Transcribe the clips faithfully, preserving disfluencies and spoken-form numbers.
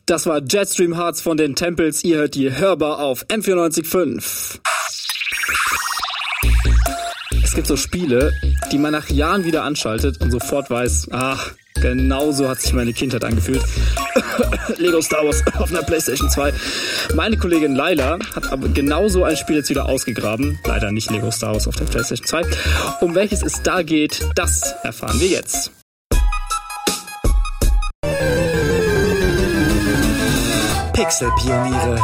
Das war Jetstream Hearts von den Tempels. Ihr hört die Hörbar auf M vierundneunzig Komma fünf. Es gibt so Spiele, die man nach Jahren wieder anschaltet und sofort weiß, ach, genau so hat sich meine Kindheit angefühlt. Lego Star Wars auf einer PlayStation zwei. Meine Kollegin Laila hat aber genauso ein Spiel jetzt wieder ausgegraben. Leider nicht Lego Star Wars auf der PlayStation zwei. Um welches es da geht, das erfahren wir jetzt. Pixelpioniere.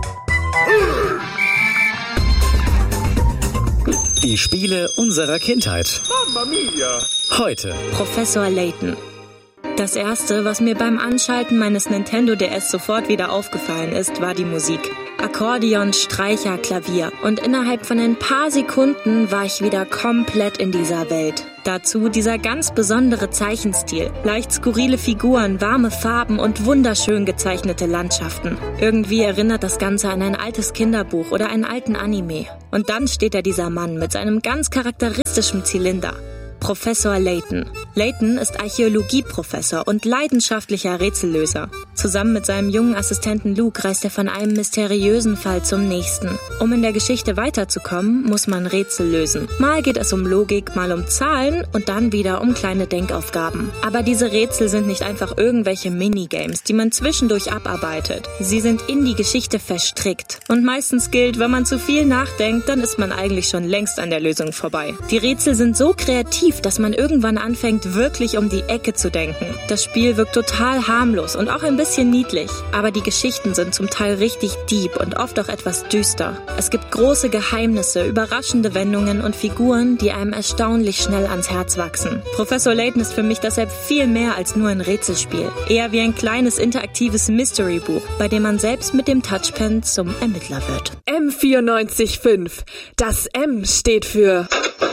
Die Spiele unserer Kindheit. Mamma mia! Heute. Professor Layton. Das erste, was mir beim Anschalten meines Nintendo D S sofort wieder aufgefallen ist, war die Musik. Akkordeon, Streicher, Klavier. Und innerhalb von ein paar Sekunden war ich wieder komplett in dieser Welt. Dazu dieser ganz besondere Zeichenstil. Leicht skurrile Figuren, warme Farben und wunderschön gezeichnete Landschaften. Irgendwie erinnert das Ganze an ein altes Kinderbuch oder einen alten Anime. Und dann steht da dieser Mann mit seinem ganz charakteristischen Zylinder. Professor Layton. Layton ist Archäologieprofessor und leidenschaftlicher Rätsellöser. Zusammen mit seinem jungen Assistenten Luke reist er von einem mysteriösen Fall zum nächsten. Um in der Geschichte weiterzukommen, muss man Rätsel lösen. Mal geht es um Logik, mal um Zahlen und dann wieder um kleine Denkaufgaben. Aber diese Rätsel sind nicht einfach irgendwelche Minigames, die man zwischendurch abarbeitet. Sie sind in die Geschichte verstrickt. Und meistens gilt, wenn man zu viel nachdenkt, dann ist man eigentlich schon längst an der Lösung vorbei. Die Rätsel sind so kreativ, dass man irgendwann anfängt, wirklich um die Ecke zu denken. Das Spiel wirkt total harmlos und auch ein bisschen niedlich. Aber die Geschichten sind zum Teil richtig deep und oft auch etwas düster. Es gibt große Geheimnisse, überraschende Wendungen und Figuren, die einem erstaunlich schnell ans Herz wachsen. Professor Layton ist für mich deshalb viel mehr als nur ein Rätselspiel. Eher wie ein kleines interaktives Mystery-Buch, bei dem man selbst mit dem Touchpen zum Ermittler wird. M vierundneunzig Komma fünf. Das M steht für